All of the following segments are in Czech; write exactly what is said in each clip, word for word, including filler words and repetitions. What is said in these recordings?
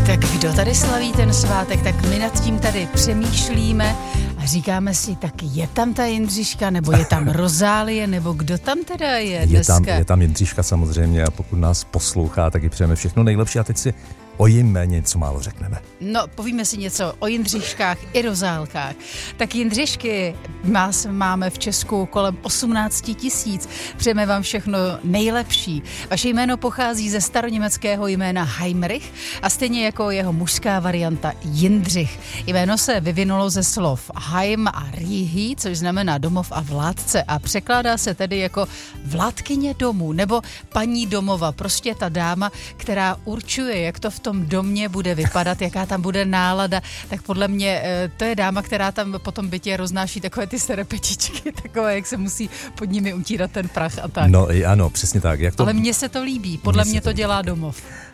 Tak kdo tady slaví ten svátek, tak my nad tím tady přemýšlíme a říkáme si, tak je tam ta Jindřiška, nebo je tam Rozálie, nebo kdo tam teda je dneska? Je tam, je tam Jindřiška samozřejmě a pokud nás poslouchá, tak ji přejeme všechno nejlepší a teď si o jejím jméně něco málo řekneme. No, povíme si něco o Jindřiškách i Rozálkách. Tak Jindřišky nás máme v Česku kolem osmnáct tisíc. Přejeme vám všechno nejlepší. Vaše jméno pochází ze staroněmeckého jména Heimrich a stejně jako jeho mužská varianta Jindřich. Jméno se vyvinulo ze slov Heim a Rihi, což znamená domov a vládce a překládá se tedy jako vládkyně domu nebo paní domova, prostě ta dáma, která určuje, jak to v tom domě bude vypadat, jaká tam bude nálada, tak podle mě to je dáma, která tam po tom bytě roznáší takové ty serepetičky, takové, jak se musí pod nimi utírat ten prach a tak. No ano, přesně tak. Jak to... Ale mně se to líbí, podle mě, mě to dělá domov.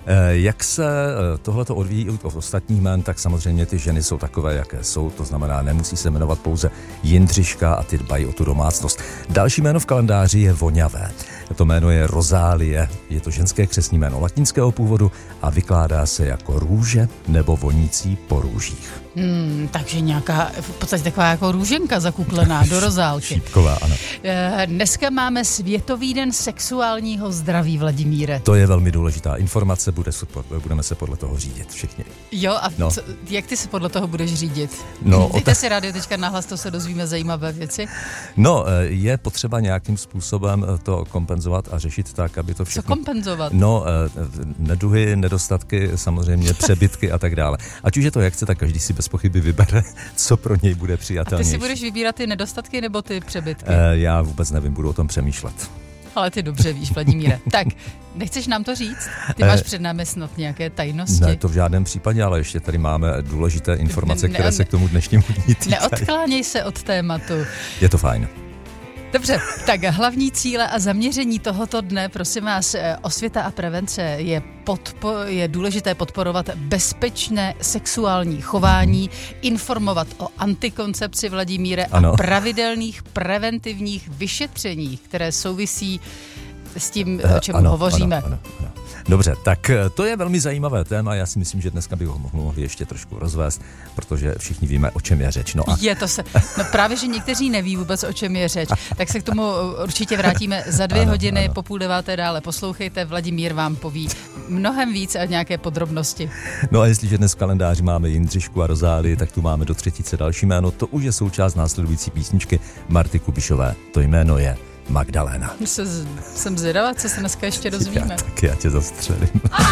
Jak se tohleto odvíjí od ostatních jmén, tak samozřejmě ty ženy jsou takové, jaké jsou, to znamená, nemusí se jmenovat pouze Jindřiška a ty dbají o tu domácnost. Další jméno v kalendáři je voňavé. To jméno je Rozálie, je to ženské křestní jméno latinského původu a vykládá se jako růže nebo vonící po růžích. Hmm, takže nějaká, v podstatě taková jako růženka zakuklená do Rozálky. Šípková, ano. Dneska máme Světový den sexuálního zdraví, Vladimíre. To je velmi důležitá informace, bude, budeme se podle toho řídit všichni. Jo, a no. co, jak ty se podle toho budeš řídit? No, Dejte ota... si rádio teďka nahlas, to se dozvíme zajímavé věci. No, je potřeba nějakým způsobem to kompenzovat a řešit tak, aby to všechno... Co kompenzovat? No, neduhy, nedostatky, samozřejmě přebytky a tak dále. Ať už je to jak chce, tak každý si bez pochyby vybere, co pro něj bude přijatelnější. A ty si budeš vybírat ty nedostatky nebo ty přebytky? E, já vůbec nevím, budu o tom přemýšlet. Ale ty dobře víš, Vladimíre. Tak, nechceš nám to říct? Ty máš před námi snad nějaké tajnosti? Ne, to v žádném případě, ale ještě tady máme důležité informace, které ne, se k tomu dnešnímu dní týkají. Neodkláněj se od tématu. Je to fajn. Dobře, tak hlavní cíle a zaměření tohoto dne, prosím vás, osvěta a prevence je, podpo- je důležité podporovat bezpečné sexuální chování, informovat o antikoncepci, Vladimíre, ano. a pravidelných preventivních vyšetřeních, které souvisí s tím, o čem ano, hovoříme. Ano, ano, ano. Dobře, tak to je velmi zajímavé téma, já si myslím, že dneska bych ho mohli ještě trošku rozvést, protože všichni víme, o čem je řeč. No a... Je to se, no právě, že někteří neví vůbec, o čem je řeč, tak se k tomu určitě vrátíme za dvě ano, hodiny, ano. po půl deváté dále poslouchejte, Vladimír vám poví mnohem víc a nějaké podrobnosti. No a jestliže dnes v kalendáři máme Jindřišku a Rozálii, tak tu máme do třetice další jméno, to už je součást následující písničky Marty Kubišové, to jméno je Magdalena. Se, jsem zvědavá, co se dneska ještě dozvíme. Já taky, já tě zastřelím.